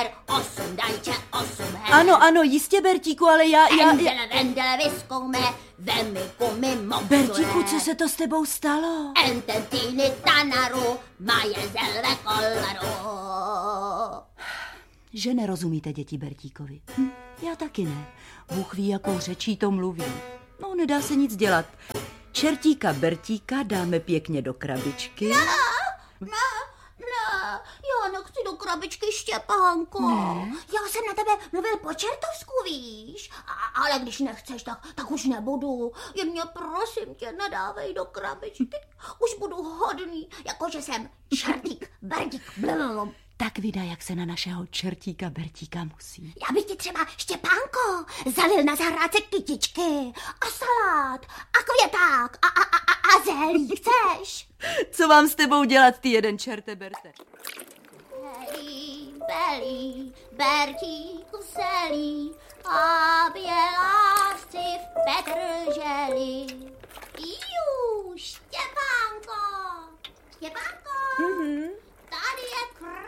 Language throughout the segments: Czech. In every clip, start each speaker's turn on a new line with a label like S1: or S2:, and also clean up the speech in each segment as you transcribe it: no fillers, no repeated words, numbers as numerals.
S1: 8 dajče, 8 her.
S2: Ano, jistě, Bertíku, ale já...
S1: Vendele, vyzkoume, vemi gumi mopsule.
S2: Bertíku, co se to s tebou stalo?
S1: Ententýny tanaru, maje zelve kolaru.
S2: Že nerozumíte děti Bertíkovi. Já taky ne. Bůh ví, jakou řečí to mluví. No, nedá se nic dělat. Čertíka Bertíka dáme pěkně do krabičky.
S1: Ne, já nechci do krabičky, Štěpánko.
S2: Ne.
S1: Já jsem na tebe mluvil po čertovsku, víš. Ale když nechceš, tak už nebudu. Jen mě prosím tě, nedávej do krabičky. Už budu hodný, jakože jsem čertík Bertík.
S2: Tak vydá, jak se na našeho čertíka Bertíka musí.
S1: Já bych ti třeba, Štěpánko, zalil na zahrádce kytičky a salát a květák a zelí. Chceš?
S2: Co mám s tebou dělat, ty jeden čerte Berte?
S1: Belí, Bertíku selí a bělásci v petrželi. Štěpánko, tady je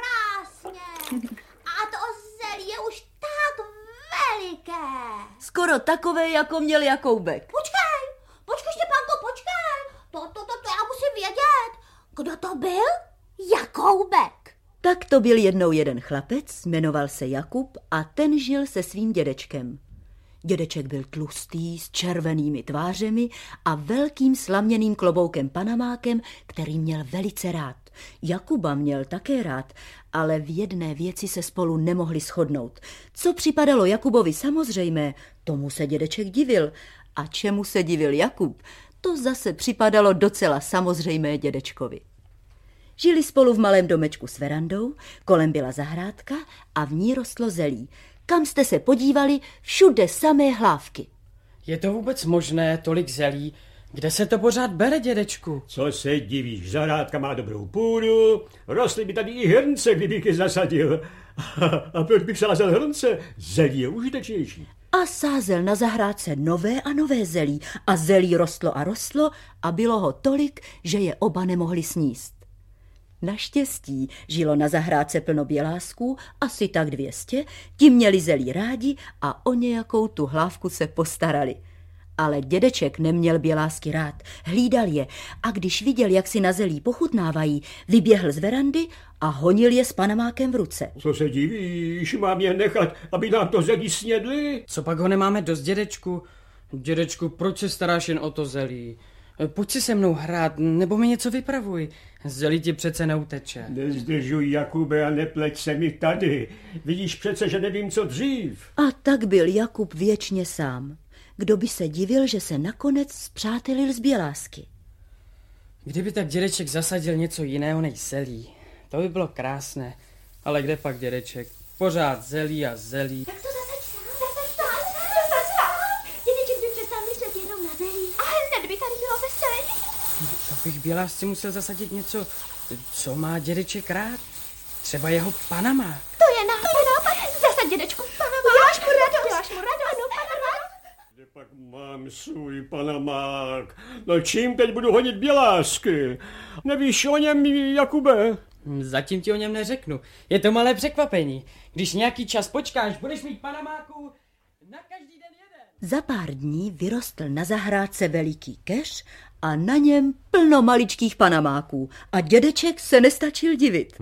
S1: krásně a to zelí je už tak veliké.
S2: Skoro takové, jako měl Jakoubek.
S1: Počkej, Štěpánko, počkej. To já musím vědět. Kdo to byl? Jakoubek.
S2: Tak to byl jednou jeden chlapec, jmenoval se Jakub a ten žil se svým dědečkem. Dědeček byl tlustý, s červenými tvářemi a velkým slaměným kloboukem panamákem, který měl velice rád. Jakuba měl také rád, ale v jedné věci se spolu nemohli shodnout. Co připadalo Jakubovi samozřejmé, tomu se dědeček divil. A čemu se divil Jakub, to zase připadalo docela samozřejmé dědečkovi. Žili spolu v malém domečku s verandou, kolem byla zahrádka a v ní rostlo zelí. Kam jste se podívali, všude samé hlávky.
S3: Je to vůbec možné, tolik zelí? Kde se to pořád bere, dědečku?
S4: Co se divíš, zahrádka má dobrou půdu, rostly by tady i hrnce, kdybych je zasadil. A proč bych sázel hrnce? Zelí je užitečnější.
S2: A sázel na zahrádce nové a nové zelí a zelí rostlo a rostlo a bylo ho tolik, že je oba nemohli sníst. Naštěstí žilo na zahrádce plno bělásků, asi tak 200, ti měli zelí rádi a o nějakou tu hlávku se postarali. Ale dědeček neměl bělásky rád, hlídal je a když viděl, jak si na zelí pochutnávají, vyběhl z verandy a honil je s panamákem v ruce.
S4: Co se divíš, mám je nechat, aby nám to zelí snědli?
S3: Co pak ho nemáme dost, dědečku? Dědečku, proč se staráš jen o to zelí? Pojď si se mnou hrát, nebo mi něco vypravuj. Zelí ti přece neuteče.
S4: Nezdržuj, Jakube, a nepleť se mi tady. Vidíš přece, že nevím, co dřív.
S2: A tak byl Jakub věčně sám. Kdo by se divil, že se nakonec spřátelil z bělásky.
S3: Kdyby tak dědeček zasadil něco jiného než zelí, to by bylo krásné. Ale kde pak dědeček? Pořád zelí a zelí.
S1: Tak to zase stál. Dědeček by přestal myslet jenom na zelí. A hned by tady bylo veselé.
S3: To bych bělásci musel zasadit něco, co má dědeček rád. Třeba jeho panamák.
S1: To je nápad. Zasad dědečku panamák. Děláš mu radost. Ano, panamák.
S4: Kde pak mám svůj panamák? No čím teď budu honit bělásky? Nevíš o něm, Jakube?
S3: Zatím ti o něm neřeknu. Je to malé překvapení. Když nějaký čas počkáš, budeš mít panamáku na každý den jeden.
S2: Za pár dní vyrostl na zahrádce veliký keř a na něm plno maličkých panamáků. A dědeček se nestačil divit.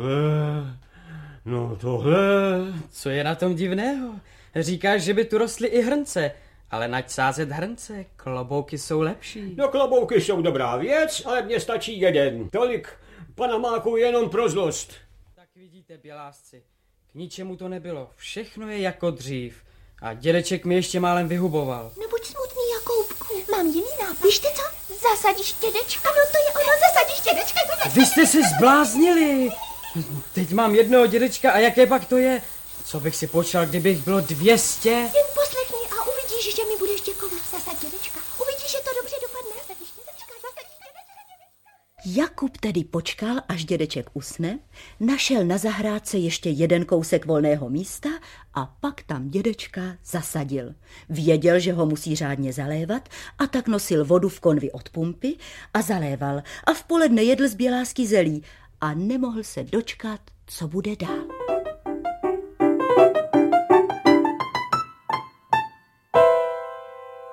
S4: No tohle...
S3: Co je na tom divného? Říkáš, že by tu rostly i hrnce, ale nať sázet hrnce, klobouky jsou lepší.
S4: No klobouky jsou dobrá věc, ale mně stačí jeden. Tolik panamáků jenom pro zlost.
S3: Tak vidíte, bělásci, k ničemu to nebylo. Všechno je jako dřív. A dědeček mi ještě málem vyhuboval.
S1: Nebuď smutný, Jakoubku. Mám jiný nápad. Víš ty co? Zasadíš dědečka. Ano, to je ono, zasadíš dědečka.
S3: Vy jste se zbláznili. Teď mám jednoho dědečka a jaké pak to je? Co bych si počal, kdybych bylo 200?
S1: Jen poslechni a uvidíš, že mi budeš děkovat. Zasad dědečka. Uvidíš, že to dobře dopadne. Zasadíš dědečka, zasadíš dědečka.
S2: Jakub tedy počkal, až dědeček usne, našel na zahrádce ještě jeden kousek volného místa a pak tam dědečka zasadil. Věděl, že ho musí řádně zalévat, a tak nosil vodu v konvi od pumpy a zaléval a v poledne jedl z bělásky zelí a nemohl se dočkat, co bude dál.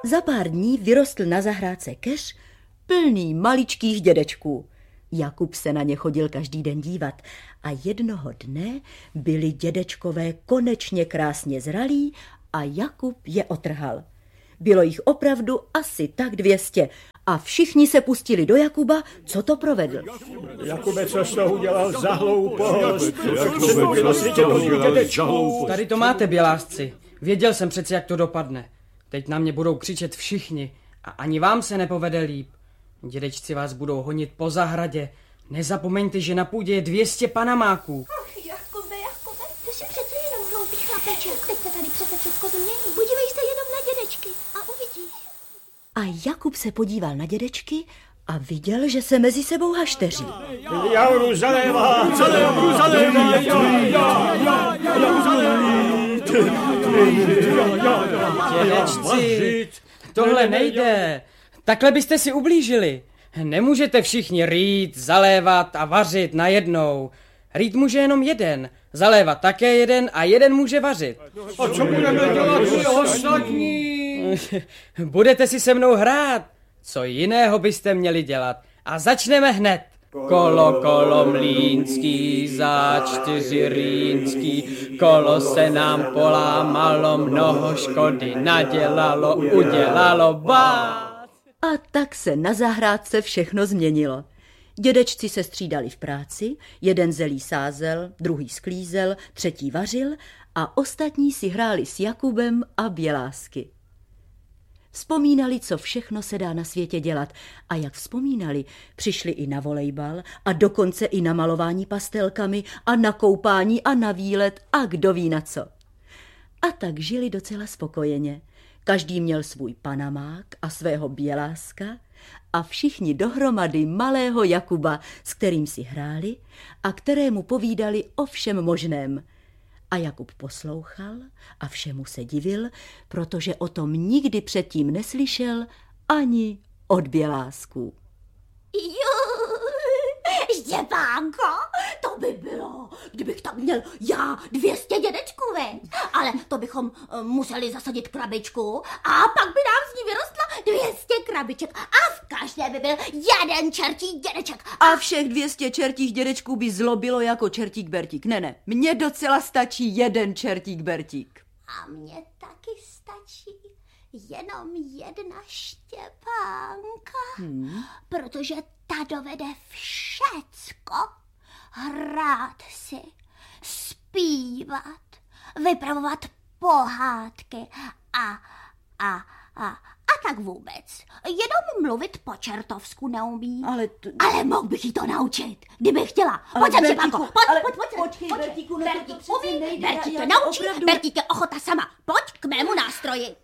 S2: Za pár dní vyrostl na zahrádce keř plný maličkých dědečků. Jakub se na ně chodil každý den dívat a jednoho dne byli dědečkové konečně krásně zralí a Jakub je otrhal. Bylo jich opravdu asi tak 200 a všichni se pustili do Jakuba, co to provedl.
S4: Jakube, co jsi to udělal za hloupost?
S3: Tady to máte, bělásci. Věděl jsem přece, jak to dopadne. Teď na mě budou křičet všichni a ani vám se nepovede líp. Dědečci vás budou honit po zahradě. Nezapomeňte, že na půdě je 200 panamáků.
S1: Ach, Jakube, ty jsi přece jenom hloupý chlapeček. Teď se tady přece všechno změní. Podívej se jenom na dědečky a uvidíš.
S2: A Jakub se podíval na dědečky a viděl, že se mezi sebou hašteří.
S4: Jauru zalévá!
S3: Dědečci, tohle nejde. Takhle byste si ublížili. Nemůžete všichni rýt, zalévat a vařit najednou. Rýt může jenom jeden, zalévat také jeden a jeden může vařit.
S4: A co budeme dělat my ostatní?
S3: Budete si se mnou hrát. Co jiného byste měli dělat? A začneme hned. Kolo mlýnský, za 4 rýnský, kolo se nám polámalo, mnoho škody nadělalo, udělalo vás.
S2: A tak se na zahrádce všechno změnilo. Dědečci se střídali v práci, jeden zelí sázel, druhý sklízel, třetí vařil a ostatní si hráli s Jakubem a bělásky. Vzpomínali, co všechno se dá na světě dělat a jak vzpomínali, přišli i na volejbal a dokonce i na malování pastelkami a na koupání a na výlet a kdo ví na co. A tak žili docela spokojeně. Každý měl svůj panamák a svého běláska a všichni dohromady malého Jakuba, s kterým si hráli a kterému povídali o všem možném. A Jakub poslouchal a všemu se divil, protože o tom nikdy předtím neslyšel ani od bělásků.
S1: Štěpánko, to by bylo, kdybych tam měl já 200 dědečků, veď? Ale to bychom museli zasadit krabičku a pak by nám z ní vyrostla 200 krabiček a v každé by byl jeden čertí dědeček.
S2: A všech 200 čertích dědečků by zlobilo jako čertík Bertík. Ne, mně docela stačí jeden čertík Bertík.
S1: A mně taky stačí jenom jedna Štěpánka, protože ta dovede všecko. Hrát si, zpívat, vypravovat pohádky a tak vůbec. Jenom mluvit po čertovsku neumí. Ale mohl bych jí to naučit, kdybych chtěla. Pojď sem, Štěpánko, pojď. Bertík, umí, Bertík tě naučí, Bertík je ochota sama. Pojď k mému nástroji.